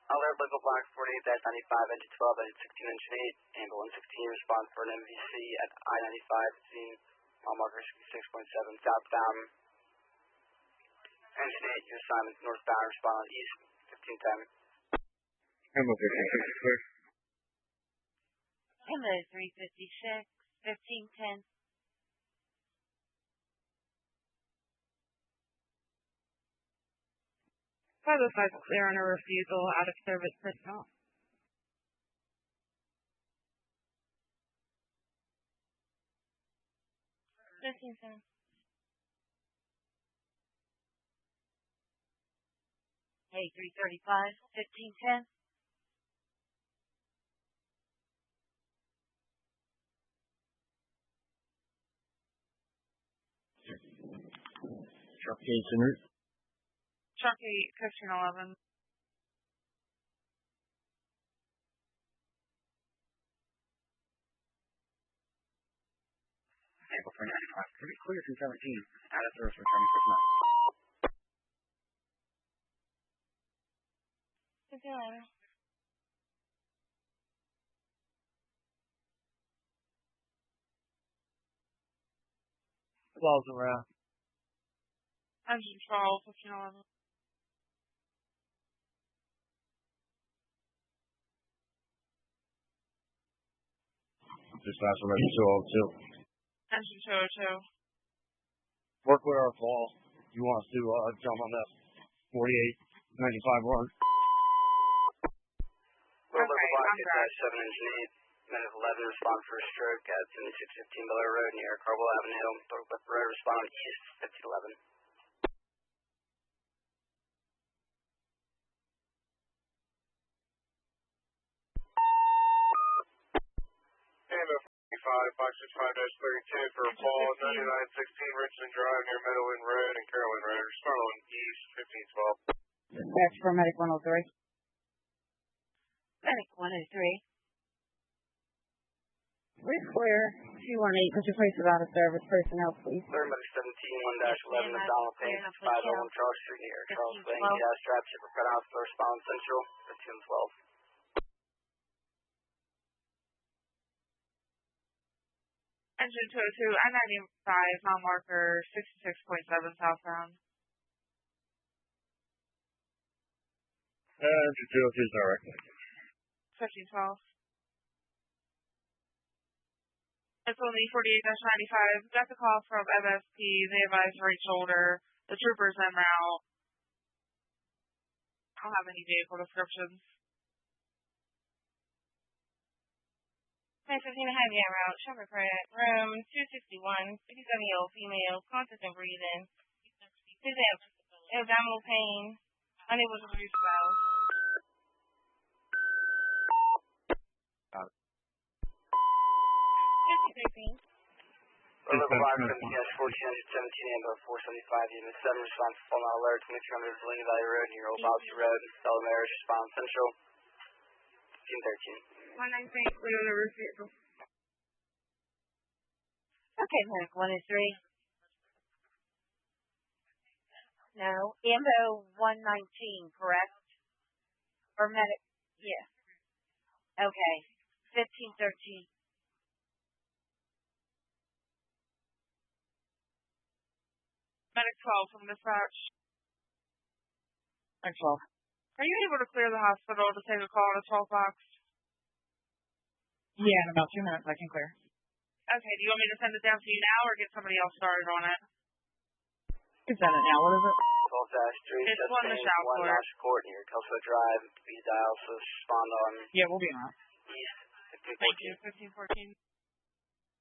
Alert local block 48-95, engine 12, engine 16, engine 8, Amber 116, respond for an MVC at I-95, scene, mile marker 66.7, southbound. Engine 8, your assignment northbound, respond on east, 1510. Amber 15, clear. Amber 356, 1510. 505 clear on a refusal out of service personnel. Hey, 335, 1510. Truck 8 en route. Truck 8, 1511. Amber 495, pretty clear from 17, out of service returning personnel. 1511. Balls around. Engine 12, 1511. Dispatch ready 202. Engine 202. Work with our call. You want us to jump on that 48-95 run? Local block 7, engine 8, minute 11, respond for a stroke at 7615 Bel Air Road near Carbell Avenue. Local road, respond east, 1511. Amber 45, box 65-32 for a call, 9916 Richmond Drive near Meadowland Road and Carolyn Road. Respond on east, 1512. That's for Medic 103. Medic 103. We're clear. 218, put your place without a service personnel, please. Clear Medic 17, 1-11 of Donald Payne, 501 Charles Street near Charles Lane. Gas trap, shipper cut off, respond central, 1512. Engine 202, I-95, mile marker 66.7 southbound. Engine 202 is direct. 1512. It's only 48-95. Got the call from MSP. They advised right shoulder. The trooper's en route. I don't have any vehicle descriptions. 915 Highway en route. Shoulder credit. Room 261. 57-year-old female. Conscious and breathing. Abdominal pain. Unable to produce wells. Got it. 5013. Local block 17-1417 Amber 475, unit 7, response to full alert, 2300 Delaney Valley Road near Old Bobsey Road, Delamerish, respond central, 1513. 193, clear the roof vehicle. Okay, Medic 103. No, Ambo 119, correct? Or Medic, yeah. Okay, 1513. Medic 12 from dispatch. Thanks, all. Are you able to clear the hospital to take a call on a 12 box? Yeah, in about 2 minutes I can clear. Okay, do you want me to send it down to you now or get somebody else started on it? You send it now. What is it? 12-3, It's one in the South One Court. Nash Court near Kelso Drive, be dialysis, respond on Yeah, we'll be on. east, 1514. Thank you, 1514.